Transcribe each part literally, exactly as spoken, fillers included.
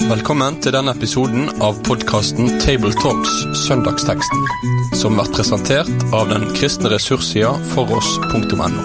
Velkommen til denne episoden av podcasten Tabletalks Søndagsteksten, som blir presentert av den kristne ressurssida foross punktum no.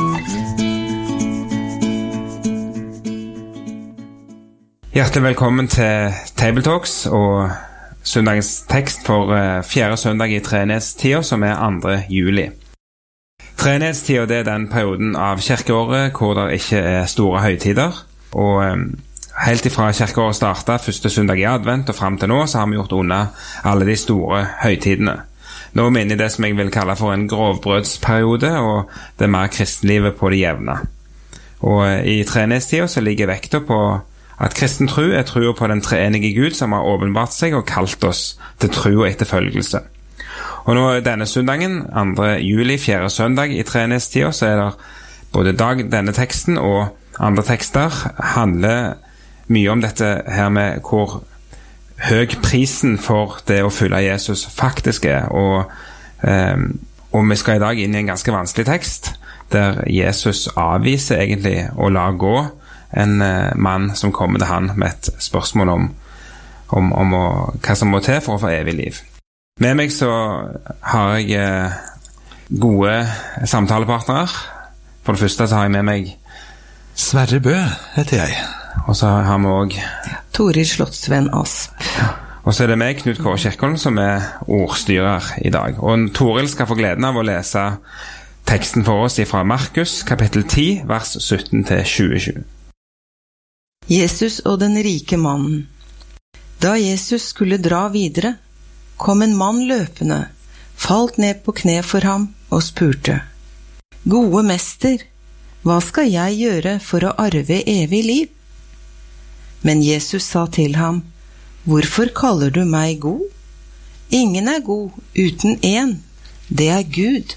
Hjertelig velkommen til Tabletalks og søndagens tekst for fjerde søndag i treenighetstida, som er andre juli. Treenighetstida det er den perioden av kirkeåret hvor det ikke er store høytider, og helt ifra kirkeåret startet første søndag i advent og frem til nå, så har vi gjort unna alle de store høytidene. Nå er vi inne i det som jeg vil kalle for en grovbrødsperiode, og det er mer kristenlivet på det jevne. Og i treenighetstida så ligger vekta på at kristen tro er troa på den treenige Gud som har åpenbart seg og kalt oss til tro og etterfølgelse. Og nå denne søndagen, andre juli, fjerde søndag i treenighetstida, så er det både dag denne teksten og andre tekster handler mye om dette her med hvor høy prisen for det å følge Jesus faktisk er. Og, eh, og vi skal i dag inn i en ganske vanskelig tekst, der Jesus avviser egentlig å la gå en eh, mann som kommer til han med et spørsmål om, om, om å, hva som må til for å få evig liv. Med meg så har jeg eh, gode samtalepartnere. For det første så har jeg med meg Sverre Bø heter jeg. Og så har vi også Toril Slottsvenn Asp. Og så er det meg, Knut Kåre Kirkholm, som er ordstyrer i dag. Og Toril skal få gleden av å lese teksten for oss fra Markus, kapittel ti, vers sytten til tjuesju. Jesus og den rike mannen. Da Jesus skulle dra videre, kom en mann løpende, falt ned på kne for ham og spurte: Gode mester, hva skal jeg gjøre for å arve evig liv? Men Jesus sa til ham: Hvorfor kaller du meg god? Ingen er god uten en, det er Gud.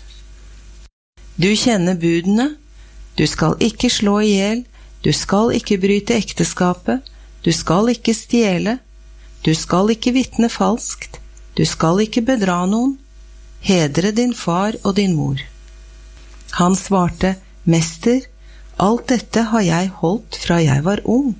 Du kjenner budene: du skal ikke slå ihjel, du skal ikke bryte ekteskapet, du skal ikke stjele, du skal ikke vitne falskt, du skal ikke bedra noen, hedre din far og din mor. Han svarte: Mester, alt dette har jeg holdt fra jeg var ung.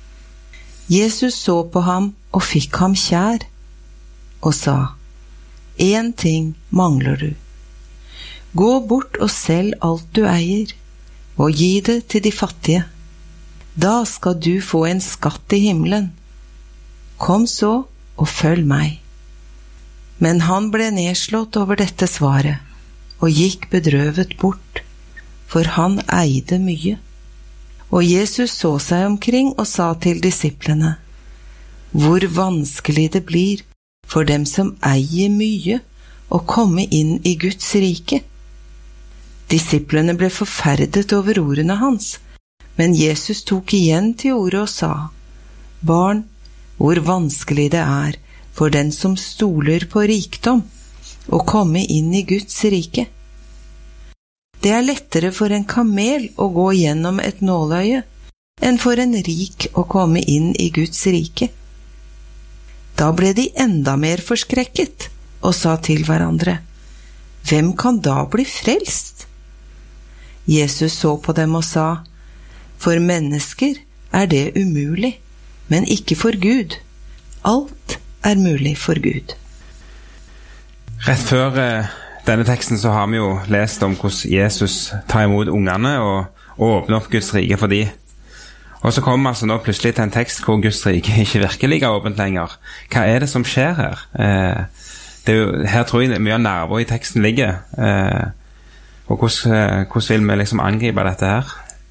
Jesus så på ham og fikk ham kjær, og sa: En ting mangler du. Gå bort og selg alt du eier, og gi det til de fattige. Da skal du få en skatt i himmelen. Kom så og følg meg. Men han ble nedslått over dette svaret, og gikk bedrøvet bort, for han eide mye. Og Jesus så seg omkring og sa til disiplene: Hvor vanskelig det blir for dem som eier mye å komme inn i Guds rike. Disiplene ble forferdet over ordene hans, men Jesus tok igjen til ordet og sa: Barn, hvor vanskelig det er for den som stoler på rikdom, å komme inn i Guds rike. Det er lettere for en kamel å gå gjennom et nåløye enn for en rik å komme inn i Guds rike. Da ble de enda mer forskrekket og sa til hverandre: Hvem kan da bli frelst? Jesus så på dem og sa: For mennesker er det umulig, men ikke for Gud. Alt er mulig for Gud. Rett før eh, denne teksten så har vi jo lest om hvordan Jesus tar imot ungene og, og åpner opp Guds rike for de. Og så kommer altså nå plutselig til en tekst hvor Guds rike ikke virker like åpent lenger. Hva er det som skjer her? Eh, det er jo, her tror jeg mye av nerver i teksten ligger. Eh, og hvordan, hvordan vil vi liksom angripe dette her?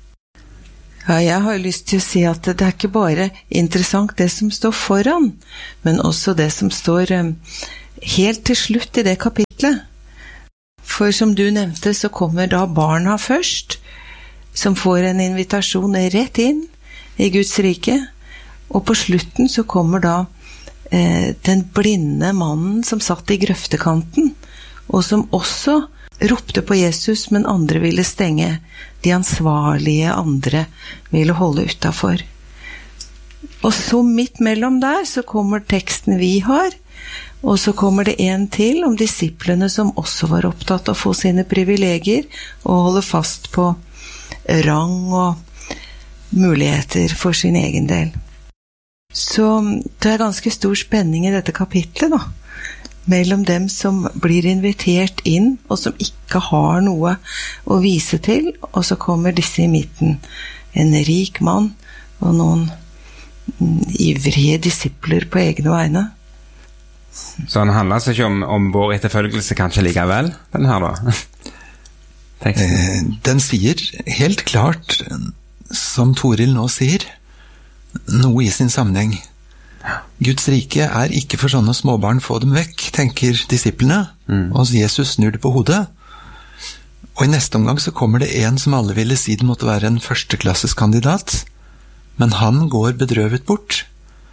Ja, jeg har lyst til å si at det er ikke bare interessant det som står foran, men også det som står um, helt til slutt i det kapitlet. For som du nevnte, så kommer da barna først, som får en invitasjon rett inn i Guds rike, og på slutten så kommer da eh, den blinde mannen som satt i grøftekanten, og som også ropte på Jesus, men andre ville stenge. De ansvarlige andre ville holde utenfor. Og så midt mellom der så kommer teksten vi har, og så kommer det en til om disiplene som også var opptatt av å få sine privilegier og holde fast på rang og muligheter for sin egen del. Så det er ganske stor spenning i dette kapitlet da, mellom dem som blir invitert inn, og som ikke har noe å vise til, og så kommer disse i midten, en rik mann, og noen ivrige disipler på egne vegne. Så den handler altså ikke om, om vår etterfølgelse kanskje likevel, den her da? Teksten. Den sier helt klart, som Toril nå sier, noe i sin sammenheng. Guds rike er ikke for sånne småbarn, få dem vekk, tenker disiplene, mm. og Jesus snur det på hodet. Og i neste omgang så kommer det en som alle ville si det måtte være en førsteklasseskandidat, men han går bedrøvet bort.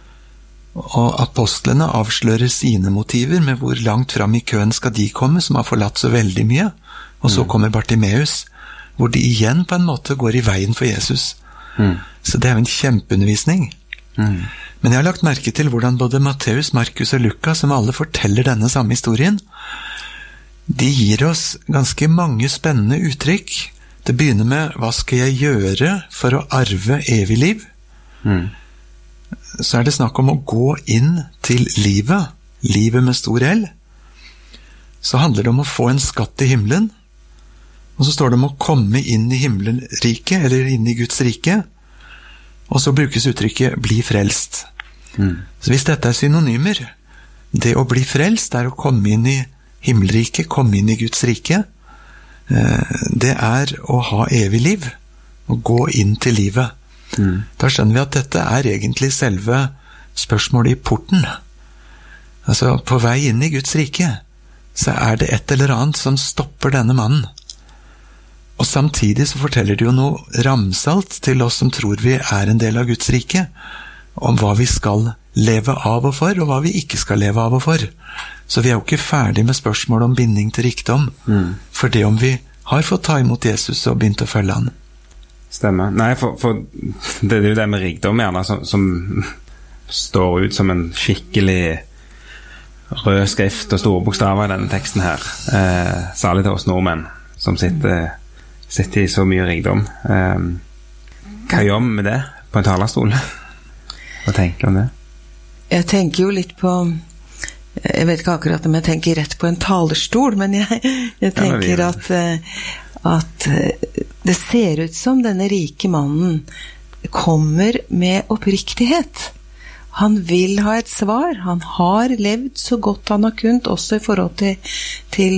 Og apostlene avslører sine motiver med hvor langt fram i køen skal de komme, som har forlatt så veldig mye. Og så kommer Bartimeus, hvor de igjen på en måte går i veien for Jesus. Mm. Så det er jo en kjempeundervisning. Mm. Men jeg har lagt merke til hvordan både Matteus, Markus og Lukas, som alle forteller denne samme historien, de gir oss ganske mange spennende uttrykk. Det begynner med, hva skal jeg gjøre for å arve evig liv? Mm. Så er det snakk om å gå inn til livet, livet med stor L. Så handler det om å få en skatt i himmelen, og så står det om å komme inn i himmelriket, eller inn i Guds rike, og så brukes uttrykket bli frelst. Mm. Så hvis dette er synonymer, det å bli frelst er å komme inn i himmelriket, komme inn i Guds rike, det er å ha evig liv, å gå inn til livet. Mm. Da skjønner vi at dette er egentlig selve spørsmålet i porten. Altså, på vei inn i Guds rike, så er det et eller annet som stopper denne mannen. Og samtidig så forteller det jo noe ramsalt til oss som tror vi er en del av Guds rike, om hva vi skal leve av og for, og hva vi ikke skal leve av og for. Så vi er jo ikke ferdig med spørsmål om binding til rikdom, mm. for det om vi har fått ta imot Jesus og begynt å følge han. Stemmer. Nei, for, for det er jo det med rikdom gjerne, som, som står ut som en skikkelig rød skrift og store bokstaver i denne teksten her. Eh, særlig til oss nordmenn, som sitter, sitter i så mye rikdom. Eh, hva gjør vi med det på en talerstol? Hva tenker du om det? Jeg tenker jo litt på, jeg vet ikke akkurat om jeg tenker rett på en talerstol, men jeg, jeg tenker ja, at, at det ser ut som denne rike mannen kommer med oppriktighet. Han vil ha et svar, han har levd så godt han har kunnet, også i forhold til, til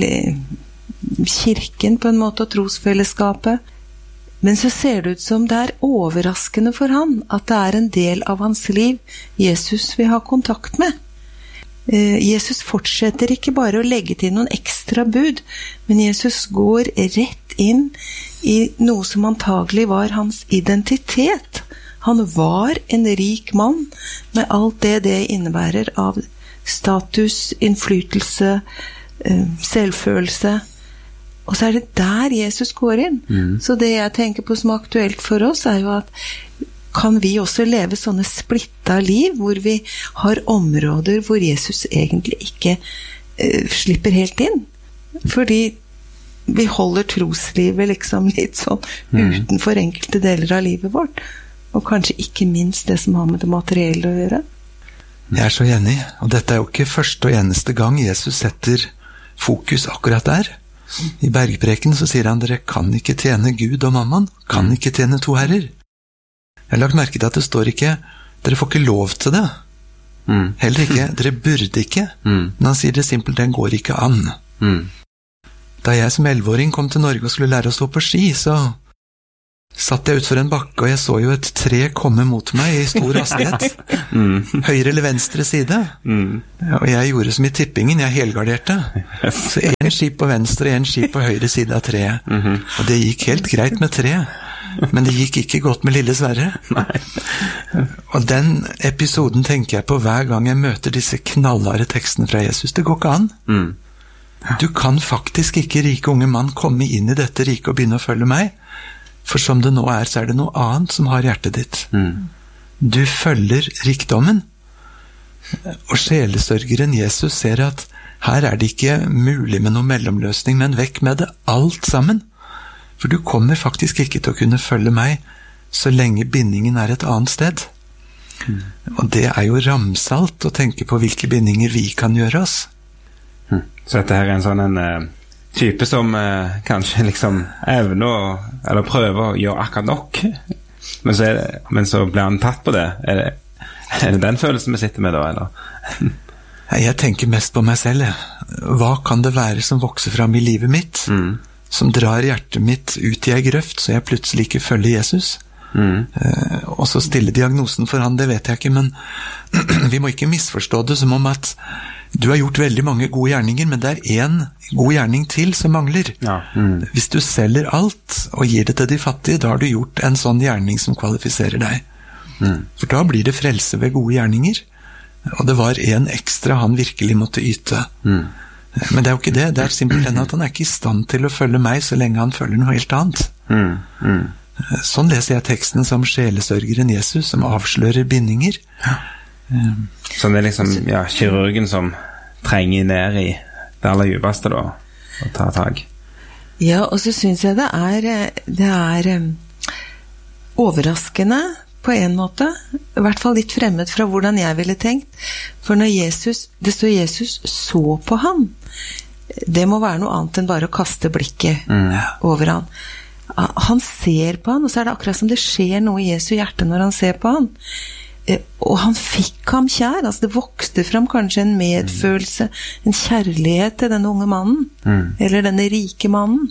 kirken på en måte, og trosfellesskapet. Men så ser det ut som det er overraskende for han at det er en del av hans liv Jesus vil ha kontakt med. Eh, Jesus fortsetter ikke bare å legge til noen ekstra bud, men Jesus går rett inn i noe som antagelig var hans identitet. Han var en rik mann med alt det det innebærer av status, innflytelse, eh, selvfølelse. Og så er det der Jesus går inn. Mm. Så det jeg tenker på som er aktuelt for oss er jo at kan vi også leve sånne splitta liv hvor vi har områder hvor Jesus egentlig ikke uh, slipper helt inn. Fordi vi holder troslivet liksom litt sånn mm. utenfor enkelte deler av livet vårt. Og kanskje ikke minst det som har med det materielle å gjøre. Jeg er så enig, og dette er jo ikke første og eneste gang Jesus setter fokus akkurat der. I bergpreken så sier han, dere kan ikke tjene Gud og mammon, kan ikke tjene to herrer. Jeg har lagt merke til at det står ikke, dere får ikke lov til det. Mm. Heller ikke, dere burde ikke. Mm. Men han sier det simpelt, den går ikke an. Mm. Da jeg som elleveåring kom til Norge og skulle lære å stå på ski, så satt jeg ut for en bakke, og jeg så jo et tre komme mot meg i stor hastighet. mm. Høyre eller venstre side. Mm. Og jeg gjorde som i tippingen, jeg helgarderte. Så en skip på venstre og en skip på høyre side av treet. Mm-hmm. Og det gikk helt greit med tre, men det gikk ikke godt med lille Sverre. Nei. Og den episoden tenker jeg på hver gang jeg møter disse knallharde tekstene fra Jesus. Det går ikke an. Mm. Du kan faktisk ikke, rike unge mann, komme inn i dette riket og begynne å følge meg. For som det nå er, så er det noe annet som har hjertet ditt. Mm. Du følger rikdommen. Og sjelesørgeren Jesus ser at her er det ikke mulig med noen mellomløsning, men vekk med det alt sammen. For du kommer faktisk ikke til å kunne følge meg så lenge bindingen er et annet sted. Mm. Og det er jo ramsalt å tenke på hvilke bindinger vi kan gjøre oss. Mm. Så dette her er en sånn en uh, type som uh, kanskje liksom evner å, eller prøver å gjøre akkurat nok, men så, er det, men så blir han tatt på det. Er det, er det den følelsen vi sitter med da, eller? Jeg tenker mest på meg selv, jeg. Hva kan det være som vokser fram i livet mitt, mm. som drar hjertet mitt ut i ei grøft, så jeg plutselig ikke følger Jesus? Mm. Uh, og så stille diagnosen for han, det vet jeg ikke, men vi må ikke misforstå det som om at du har gjort veldig mange gode gjerninger, men det er en god gjerning til som mangler. Ja. Mm. Hvis du selger alt og gir det til de fattige, da har du gjort en sånn gjerning som kvalifiserer deg. Mm. For da blir det frelse ved gode gjerninger, og det var en ekstra han virkelig måtte yte. Mm. Men det er jo ikke det, det er simpelthen at han er ikke i stand til å følge meg så lenge han følger noe helt annet. Mm. Mm. Sånn leser jeg teksten som sjelesørgeren Jesus, som avslører bindinger. Ja. Um, så det er liksom ja, kirurgen som trenger ned i det aller djupeste da, og tar tag. Ja, og så synes jeg det er, det er um, overraskende på en måte, i hvert fall litt fremmed fra hvordan jeg ville tenkt, for når Jesus, det står Jesus så på han, det må være noe annet enn bare å kaste blikket mm. over han. Han ser på han, og så er det akkurat som det skjer noe i Jesu hjerte når han ser på han. Og han fikk ham kjær, altså det vokste frem kanskje en medfølelse, en kjærlighet til denne unge mannen, mm. eller denne rike mannen.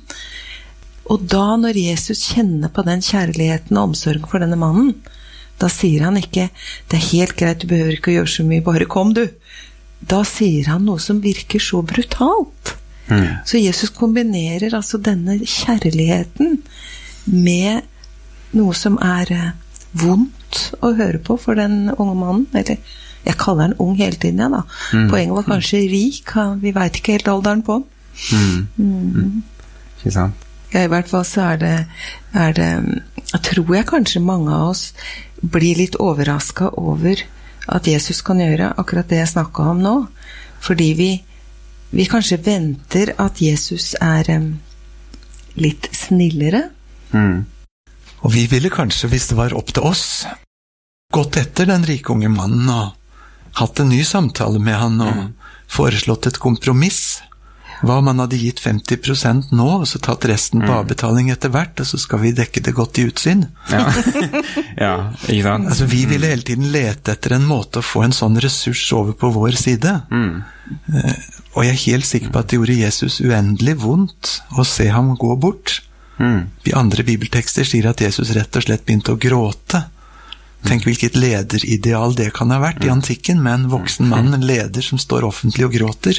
Og da når Jesus kjenner på den kjærligheten og omsorgen for denne mannen, da sier han ikke, det er helt greit, du behøver ikke å gjøre så mye, bare kom du. Da sier han noe som virker så brutalt. Mm. Så Jesus kombinerer altså denne kjærligheten med noe som er vondt å høre på for den unge mannen, eller jeg kaller han ung hele tiden, ja da. Mm. Poenget var kanskje rik, vi vet ikke helt alderen på han. Mm. Mm. Ikke sant? Ja, i hvert fall så er det, er det, jeg tror jeg kanskje mange av oss blir litt overrasket over at Jesus kan gjøre akkurat det jeg snakket om nå, fordi vi Vi kanskje venter at Jesus er um, litt snillere. Mm. Og vi ville kanskje, hvis det var opp til oss, gått etter den rike unge mannen og hatt en ny samtale med han og mm. foreslått et kompromiss. Hva om man hadde gitt femti prosent nå, og så tatt resten på avbetaling etter hvert, og så skal vi dekke det godt i utsyn. Ja, ja ikke sant? Altså, vi ville hele tiden lete etter en måte å få en sånn ressurs over på vår side. Mm. Uh, og jeg er helt sikker på at det gjorde Jesus uendelig vondt å se ham gå bort. Mm. De andre bibeltekster sier at Jesus rett og slett begynte å gråte. Tenk hvilket lederideal det kan ha vært i antikken, med en voksen mann, en leder som står offentlig og gråter.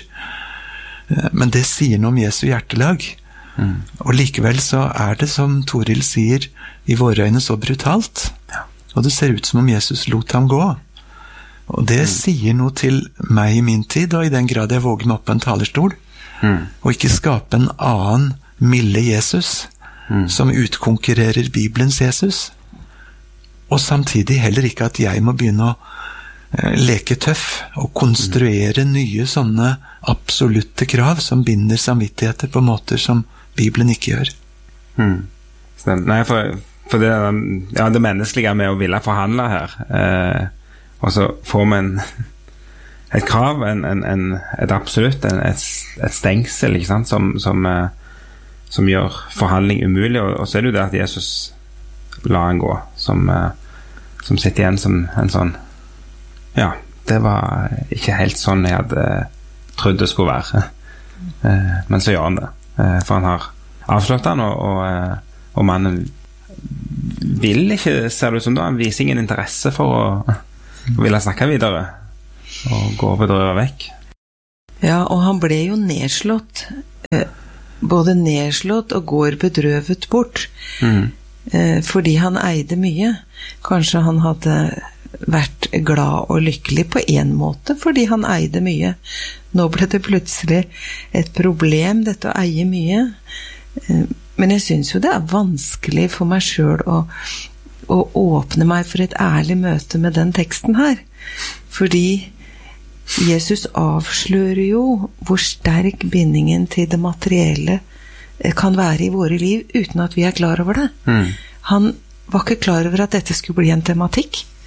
Men det sier noe om Jesu hjertelag. Mm. Og likevel så er det, som Toril sier, i våre øyne så brutalt. Ja. Og det ser ut som om Jesus lot ham gå. Og det mm. sier noe til meg i min tid, og i den grad jeg våger meg opp på en talerstol, mm. og ikke skape en annen milde Jesus, mm. som utkonkurrerer Bibelens Jesus. Og samtidig heller ikke at jeg må begynne å leke tøff og konstruere mm. nye sånne absolutte krav som binder samvittigheter på måter som Bibelen ikke gjør. Mm. Nei, for, for det, ja, det menneskelige med å ville forhandle her, eh, og så får man et krav, en, en, en, et absolutt, en, et, et stengsel, ikke sant, som, som, eh, som gjør forhandling umulig, og, og så er det jo det at Jesus lar han gå, som, eh, som sitter igjen som en sånn. Ja, det var ikke helt sånn jeg hadde trodd det skulle være. Men så gjør han det. For han har avslørt han, og, og, og mannen vil ikke, ser det ut som da, han viser ingen interesse for å, å ville snakke videre, og gå bedrøvet vekk. Ja, og han ble jo nedslått, både nedslått og går bedrøvet bort, mm. fordi han eide mye. Kanskje han hadde vært glad og lykkelig på en måte, fordi han eide mye. Nå ble det plutselig et problem, dette å eie mye. Men jeg synes jo det er vanskelig for meg selv å, å åpne meg for et ærlig møte med den teksten her. Fordi Jesus avslører jo hvor sterk bindingen til det materielle kan være i våre liv, uten at vi er klar over det. Mm. Han var ikke klar over at dette skulle bli en tematikk.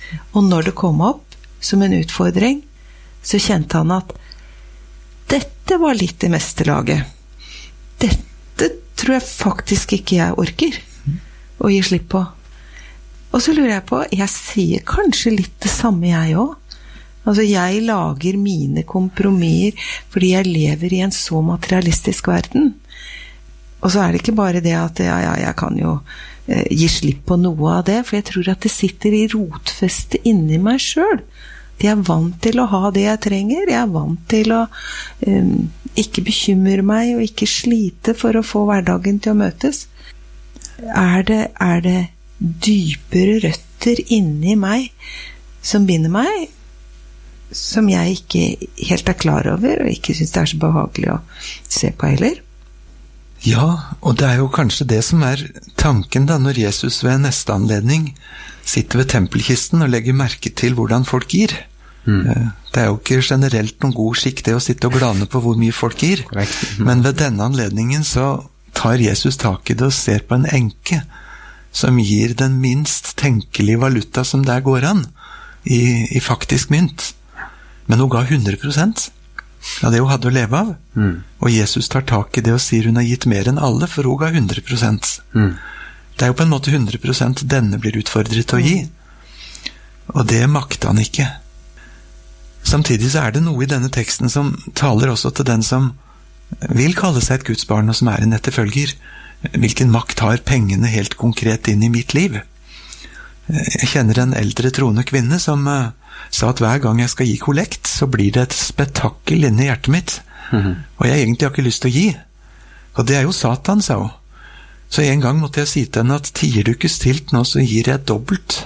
Og når det kom opp som en utfordring, så kjente han at dette var litt i mesterlaget. Dette tror jeg faktisk ikke jeg orker å gi slipp på. Og så lurer jeg på, jeg sier kanskje litt det samme jeg også. Altså, jeg lager mine kompromisser fordi jeg lever i en så materialistisk verden. Og så er det ikke bare det at ja, ja, jeg kan jo eh, gi slipp på noe av det, for jeg tror at det sitter i rotfeste inni meg selv. Jeg er vant til å ha det jeg trenger, jeg er vant til å eh, ikke bekymre meg og ikke slite for å få hverdagen til å møtes. Er det, er det dypere røtter inni meg som binder meg, som jeg ikke helt er klar over, og ikke synes det er så behagelig å se på heller? Ja, og det er jo kanskje det som er tanken da, når Jesus ved neste anledning sitter ved tempelkisten og legger merke til hvordan folk gir. Mm. Det er jo ikke generelt noen god skikk det å sitte og glane på hvor mye folk gir, mm. men ved denne anledningen så tar Jesus tak i det og ser på en enke som gir den minst tenkelige valuta som der går an i, i faktisk mynt. Men hun ga hundre prosent av det hun hadde å leve av. Mm. Og Jesus tar tak i det og sier hun har gitt mer enn alle, for hun ga hundre prosent. Mm. Det er jo på en måte hundre prosent denne blir utfordret til å gi. Og det makter han ikke. Samtidig så er det noe i denne teksten som taler også til den som vil kalle seg et Guds barn og som er en etterfølger. Hvilken makt har pengene helt konkret inn i mitt liv? Jeg kjenner en eldre troende kvinne som uh, sa at hver gang jeg skal gi kollekt, så blir det et spetakkel inne i hjertet mitt. Mm-hmm. Og jeg egentlig har ikke lyst til å gi. Og det er jo Satan, sa hun. Så en gang måtte jeg si til henne at tier du ikke stilt nå, så gir jeg dobbelt.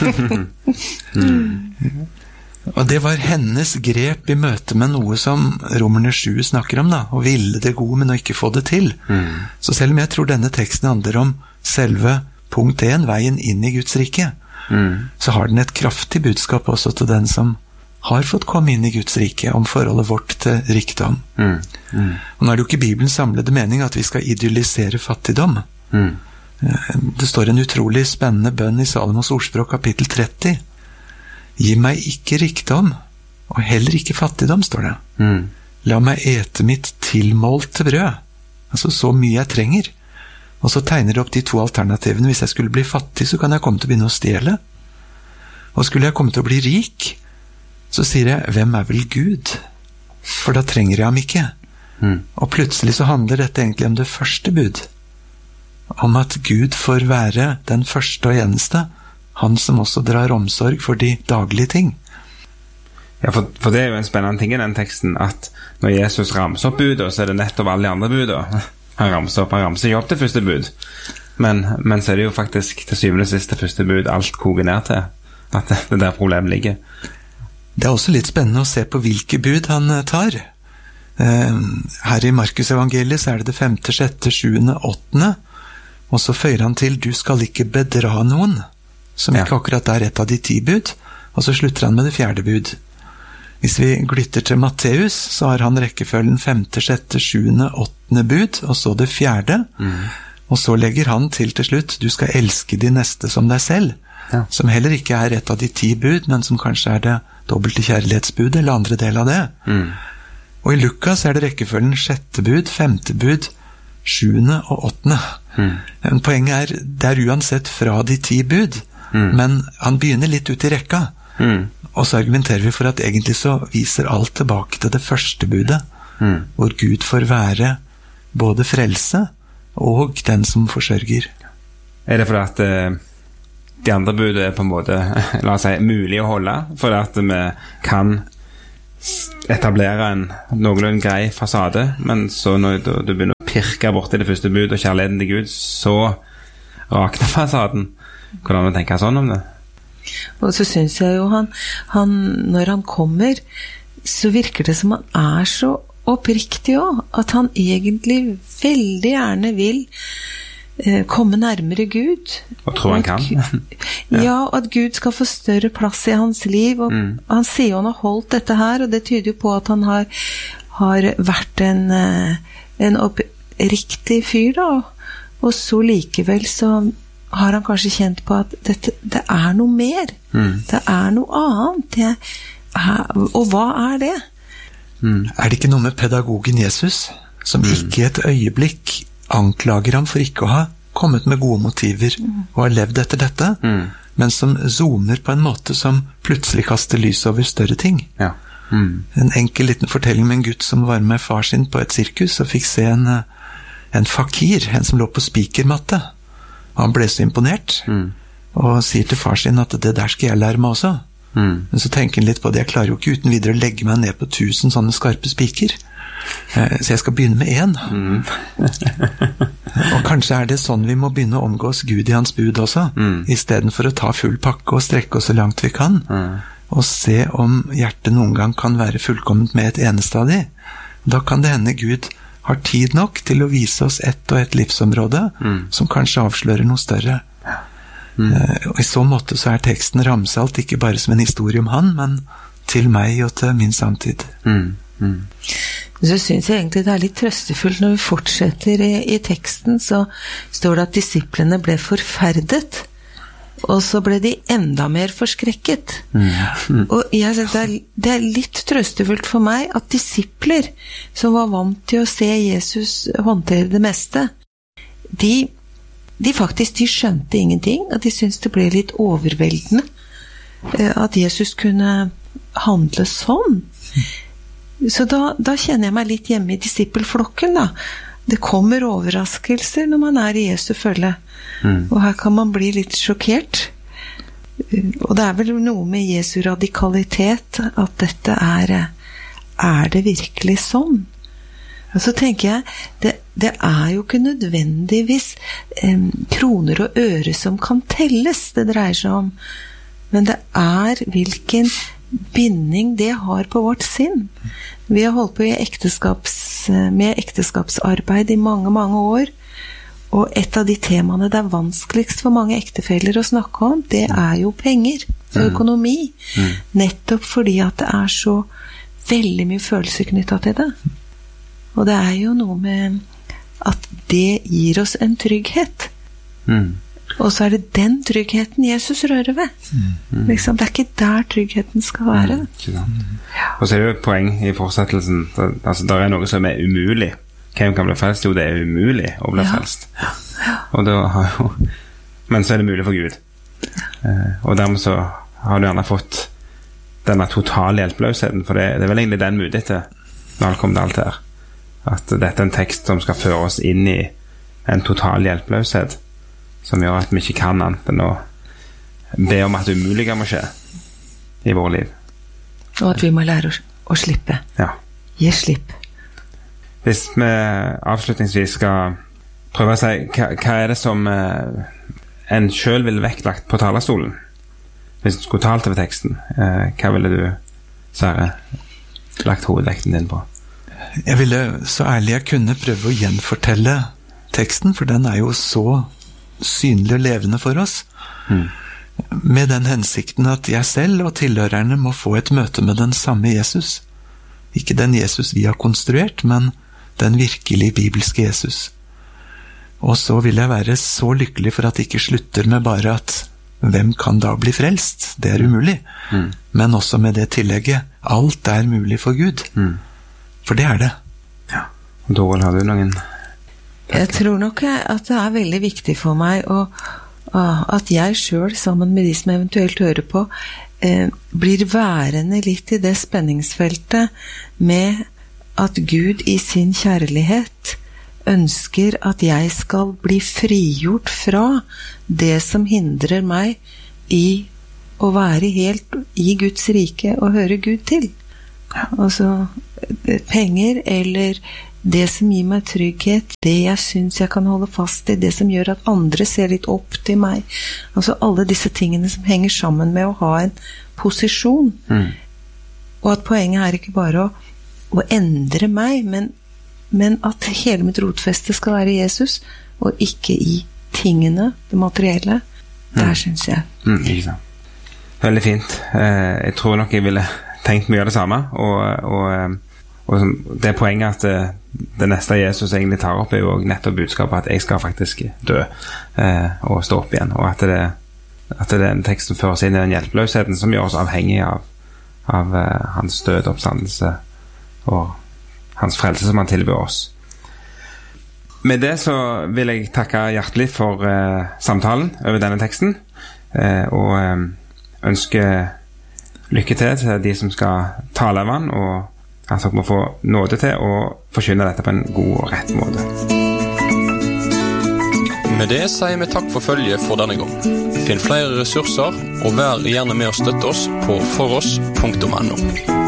mm. Og det var hennes grep i møte med noe som Romerne sju snakker om, da, å ville det gode, men å ikke få det til. Mm. Så selv om jeg tror denne teksten handler om selve punkt én, veien inn i Guds rike, mm. så har den et kraftig budskap også til den som har fått komme inn i Guds rike, om forholdet vårt til rikdom. Mm. Mm. Og nå er det jo ikke Bibelens samlede mening at vi skal idyllisere fattigdom. Mm. Det står en utrolig spennende bønn i Salomos ordspråk, kapittel tretti. Gi meg ikke rikdom, og heller ikke fattigdom, står det. Mm. La meg ete mitt tilmålte brød, altså så mye jeg trenger. Og så tegner det opp de to alternativene. Hvis jeg skulle bli fattig, så kan jeg komme til å begynne å stjele. Og skulle jeg komme til å bli rik, så sier jeg, hvem er vel Gud? For da trenger jeg ham ikke. Mm. Og plutselig så handler dette egentlig om det første bud. Om at Gud får være den første og eneste, han som også drar omsorg for de daglige ting. Ja, for, for det er jo en spennende ting i den teksten, at når Jesus ramser opp budet, så er det nettopp alle de andre budene. Han ramser opp, han ramser ikke opp til første bud. Men, men så er det jo faktisk til syvende og sist det første bud alt koker ned til. At det, det der problemet ligger. Det er også litt spennende å se på hvilke bud han tar. Her i Markus evangeliet så er det det femte, sjette, sjuende, åttende. Og så føyer han til, du skal ikke bedra noen. Som ikke akkurat er et av de ti bud. Og så slutter han med det fjerde bud. Hvis vi glytter til Matteus, så har han rekkefølgen femte, sjette, sjuende, åttende bud, og så det fjerde. Mm. Og så legger han til til slutt, du skal elske de neste som deg selv. Ja. Som heller ikke er et av de ti bud, men som kanskje er det dobbelte kjærlighetsbud, eller andre del av det. Mm. Og i Lukas er det rekkefølgen sjette bud, femte bud, sjuende og åttende. Mm. Poenget er, det er uansett fra de ti bud, mm. men han begynner litt ut i rekka. Mm. Og så argumenterer vi for at egentlig så viser alt tilbake til det første budet, mm. hvor Gud får være både frelse og den som forsørger. Er det fordi at eh, de andre budene er på en måte, la oss si, mulig å holde, for at vi kan etablere en noenlunde grei fasade, men så når du, du begynner å pirke bort i det første budet og kjærligheten til Gud, så rakner fasaden. Hvordan vi tenker sånn om det? Og så synes jeg jo han, han når han kommer, så virker det som han er så oppriktig også, at han egentlig veldig gjerne vil eh, komme nærmere Gud. Og tror han kan. ja. ja, og at Gud skal få større plass i hans liv, og mm. han sier jo han har holdt dette her, og det tyder jo på at han har, har vært en, en oppriktig fyr da, og så likevel så har han kanskje kjent på at dette, det er noe mer. Mm. Det er noe annet. Det er, og hva er det? Mm. Er det ikke noe med pedagogen Jesus, som mm. ikke i et øyeblikk anklager ham for ikke å ha kommet med gode motiver mm. og har levd etter dette, mm. men som zoomer på en måte som plutselig kaster lys over større ting? Ja. Mm. En enkel liten fortelling med en gutt som var med far sin på et sirkus og fikk se en, en fakir, en som lå på spikermatte. Og han ble så imponert, mm. og sier til far sin at det der skal jeg lære meg også. Mm. Men så tenker han litt på det, jeg klarer jo ikke uten videre å legge meg ned på tusen sånne skarpe spiker. Så jeg skal begynne med en. Mm. Og kanskje er det sånn vi må begynne å omgås Gud i hans bud også, mm. i stedet for å ta full pakke og strekke oss så langt vi kan, mm. og se om hjertet noen gang kan være fullkomment med et eneste av de. Da kan det hende Gud har tid nok til å vise oss ett og ett livsområde mm. som kanskje avslører noe større. Mm. Uh, og i så måte så er teksten ramsalt ikke bare som en historie om han, men til meg og til min samtid. Mm. Mm. Så synes jeg egentlig det er litt trøstefullt når vi fortsetter i, i teksten, så står det at disiplene ble forferdet, og så ble de enda mer forskrekket. Mm. Mm. Og jeg synes det er, det er litt trøstefullt for meg at disipler som var vant til å se Jesus håndtere det meste, de, de faktisk de skjønte ingenting, og de syntes det ble litt overveldende at Jesus kunne handle sånn. Så da, da kjenner jeg meg litt hjemme i disippelflokken da. Det kommer overraskelser når man er i Jesu følge. Mm. Og her kan man bli litt sjokkert. Og det er vel noe med Jesu radikalitet, at dette er, er det virkelig sånn? Og så tenker jeg, det, det er jo ikke nødvendigvis eh, kroner og øre som kan telles, det dreier seg om. Men det er hvilken binding det har på vårt sinn. Vi har holdt på i ekteskaps, med ekteskapsarbeid i mange, mange år, og et av de temaene det er vanskeligst for mange ektefeller å snakke om, det er jo penger og økonomi. Mm. Nettopp fordi at det er så veldig mye følelser knyttet til det. Og det er jo noe med at det gir oss en trygghet. Mm. Og så er det den tryggheten Jesus rører ved. Mm. Liksom, det er ikke der tryggheten skal være. Mm. Og så er det jo et poeng i fortsettelsen. Altså, der er noe som er umulig. Hvem kan bli frelst? Jo, det er umulig å bli ja. frelst. Ja. Og da har jo... Men så er det mulig for Gud. Ja. Og dermed så har du gjerne fått denne totale hjelpeløsheten, for det, det er vel egentlig den mulighet når alt kommer til alt her. At dette er en tekst som skal føre oss inn i en total hjelpeløshet, som gjør at vi ikke kan annet enn å be om at det umulige må skje i vår liv. Og at vi må lære å, å slippe. Ja. Gi slipp. Hvis vi avslutningsvis skal prøve å si, hva, hva er det som eh, en selv ville vektlagt på talerstolen? Hvis du skulle talt over teksten, eh, hva ville du, Sverre, lagt hovedvekten din på? Jeg ville så ærlig jeg kunne prøve å gjenfortelle teksten, for den er jo så synlig og levende for oss. Mm. Med den hensikten at jeg selv og tilhørerne må få et møte med den samme Jesus. Ikke den Jesus vi har konstruert, men den virkelig bibelske Jesus. Og så vil jeg være så lykkelig for at det ikke slutter med bare at hvem kan da bli frelst? Det er umulig. Mm. Men også med det tillegget, alt er mulig for Gud. Mm. For det er det. Ja. Og da har du noen... Jeg tror nok at det er veldig viktig for meg og, og at jeg selv, sammen med de som eventuelt hører på, eh, blir værende litt i det spenningsfeltet med at Gud i sin kjærlighet ønsker at jeg skal bli frigjort fra det som hindrer meg i å være helt i Guds rike og høre Gud til. Altså penger eller det som gir meg trygghet, det jeg synes jeg kan holde fast i, det som gjør at andre ser litt opp til meg. Altså alle disse tingene som henger sammen med å ha en posisjon. Mm. Og at poenget er ikke bare å, å endre meg, men, men at hele mitt rotfeste skal være Jesus, og ikke i tingene, det materielle. Der mm. synes jeg. Mm, ikke sant. Veldig fint. Jeg tror nok jeg ville tenkt mye av det samme, og, og og som, det er poenget at det, det neste Jesus egentlig tar opp er jo nettopp budskapet at jeg skal faktisk dø eh, og stå opp igjen, og at det, at det den teksten fører seg inn i den hjelpeløsheten som gjør oss avhengig av, av eh, hans død, oppstandelse og hans frelse som han tilbyr oss. Med det så vil jeg takke hjertelig for eh, samtalen over denne teksten, eh, og eh, ønske lykke til til de som skal tale av han, og at dere må få nåde til å forkynne dette på en god og rett måte. Med det sier vi takk for følge for denne gang. Finn flere ressurser, og vær gjerne med å støtte oss på foross punktum no.